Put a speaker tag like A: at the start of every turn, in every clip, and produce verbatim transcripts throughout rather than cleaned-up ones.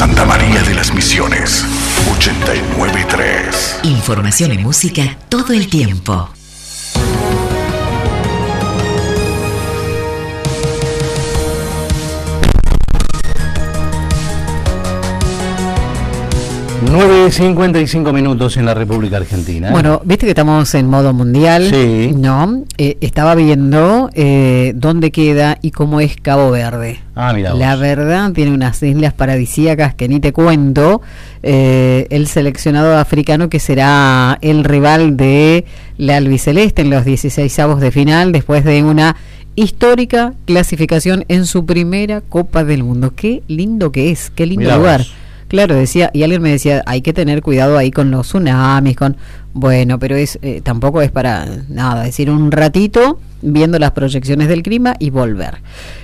A: Santa María de las Misiones, ochenta y nueve punto tres.
B: Información y música todo el tiempo.
C: nueve cincuenta y cinco minutos en la República Argentina.
D: Bueno, viste que estamos en modo mundial,
C: sí.
D: ¿no? Eh, estaba viendo eh, dónde queda y cómo es Cabo Verde.
C: Ah, mira.
D: La verdad, tiene unas islas paradisíacas que ni te cuento. Eh, el seleccionado africano que será el rival de la albiceleste en los dieciseisavos de final, después de una histórica clasificación en su primera Copa del Mundo. Qué lindo que es, qué lindo
C: Mirá
D: lugar.
C: vos.
D: Claro, decía, y alguien me decía, hay que tener cuidado ahí con los tsunamis, con, bueno, pero es eh, tampoco es para nada, decir un ratito viendo las proyecciones del clima y volver.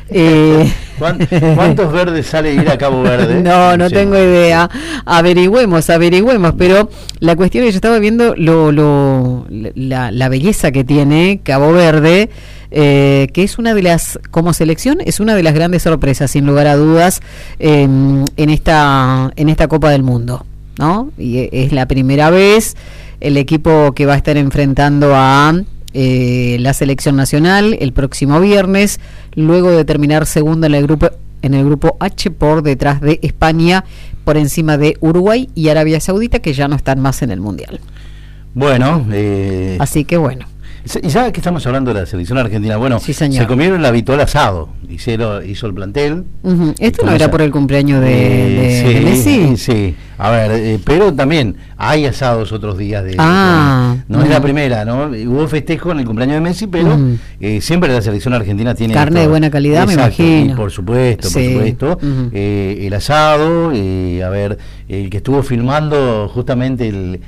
D: Eh,
C: ¿Cuántos verdes sale ir a Cabo Verde?
D: No, no
C: sí.
D: tengo idea. Averigüemos, averigüemos, pero la cuestión es que yo estaba viendo lo, lo, la, la belleza que tiene Cabo Verde. Eh, que es una de las, como selección, es una de las grandes sorpresas, sin lugar a dudas, eh, en esta en esta Copa del Mundo, ¿no? Y es la primera vez el equipo que va a estar enfrentando a eh, la selección nacional el próximo viernes, luego de terminar segundo en el grupo en el grupo H, por detrás de España, por encima de Uruguay y Arabia Saudita, que ya no están más en el Mundial.
C: Bueno, eh...
D: así que bueno.
C: Y ya que estamos hablando de la selección argentina, bueno,
D: sí, se
C: comieron el habitual asado, hicieron, hizo el plantel.
D: Uh-huh. ¿Esto no era
C: esa...
D: por el cumpleaños de,
C: eh,
D: de,
C: sí,
D: de Messi?
C: Sí, a ver, eh, pero también hay asados otros días de...
D: Ah,
C: de no uh-huh. es la primera, ¿no? Hubo festejo en el cumpleaños de Messi, pero uh-huh. eh, siempre la selección argentina tiene...
D: Carne
C: esto,
D: de buena calidad,
C: exacto,
D: me imagino.
C: Y por supuesto,
D: sí.
C: por supuesto.
D: Uh-huh.
C: Eh, el asado, eh, a ver, el que estuvo filmando justamente el...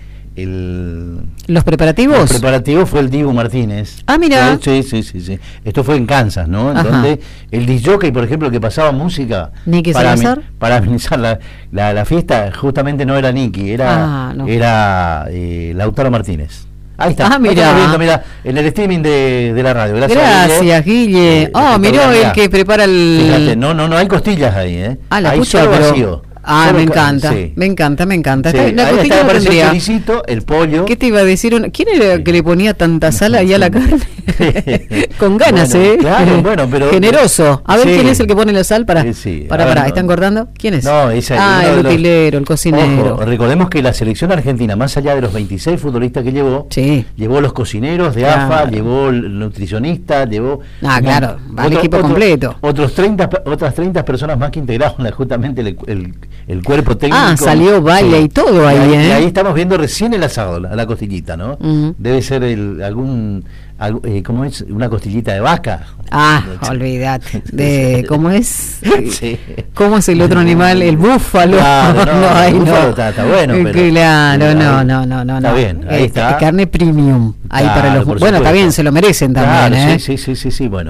C: El,
D: ¿Los preparativos?
C: Los preparativos fue el Dibu Martínez.
D: Ah, mira.
C: Sí, sí, sí, sí. Esto fue en Kansas, ¿no? En
D: Ajá.
C: donde el disc jockey, por ejemplo, que pasaba música
D: ¿Nicky
C: para,
D: Salazar?
C: para amenizar la, la, la fiesta, justamente no era Nicky, era,
D: ah, no.
C: era eh, Lautaro Martínez. Ahí está.
D: Ah, mira.
C: Viendo, mira, en el streaming de, de la radio. Gracias,
D: Gracias Guille. Guille. Eh, oh, miró el que prepara el...
C: Fíjate, no, no, no hay costillas ahí, ¿eh?
D: Ah, la
C: ahí
D: pucha,
C: solo
D: pero...
C: vacío.
D: Ah,
C: Solo
D: me
C: ca-
D: encanta,
C: sí.
D: me encanta, me encanta.
C: Sí.
D: La
C: Ahí
D: costilla
C: está,
D: no
C: apareció el
D: tendría.
C: choricito, el pollo.
D: ¿Qué te iba a decir? Una... ¿Quién era
C: Sí.
D: que le ponía tanta sal ahí a la carne? Con ganas,
C: Bueno,
D: ¿eh?
C: claro, bueno, pero...
D: Generoso. A ver
C: Sí.
D: quién es el que pone la sal para...
C: Sí, sí.
D: Para,
C: A ver,
D: para.
C: no.
D: ¿Están cortando? ¿Quién es?
C: No, esa es
D: ah,
C: uno
D: el
C: de los-
D: utilero, el cocinero.
C: Ojo, recordemos que la selección argentina, más allá de los veintiséis futbolistas que llevó,
D: Sí.
C: llevó los cocineros de
D: Claro.
C: A F A, llevó el nutricionista, llevó...
D: Ah,
C: un-
D: claro, va el equipo completo.
C: Otros treinta, pe- otras treinta personas más que integraron la- justamente el, el, el cuerpo técnico.
D: Ah, salió baile y todo ahí,
C: y ahí,
D: ¿eh?
C: y ahí estamos viendo recién el asado, la, la costillita, ¿no?
D: Ujú.
C: Debe ser el, algún... algo- eh, ¿Cómo es? Una costillita de vaca.
D: Ah, olvídate. De, ¿Cómo es?
C: Sí.
D: ¿Cómo es el otro animal? El búfalo.
C: Claro, no,
D: ahí
C: el búfalo
D: no.
C: está- está bueno,
D: Eh,
C: pero-
D: Claro,
C: pero
D: no,
C: ahí-
D: no, no, no.
C: está
D: no.
C: bien, ahí
D: Eh,
C: está.
D: Carne premium. Ahí
C: Claro,
D: para los.
C: por
D: Bueno, está
C: supuesto.
D: bien, se lo merecen también,
C: Claro,
D: ¿eh?
C: sí, sí, sí, sí, sí, bueno.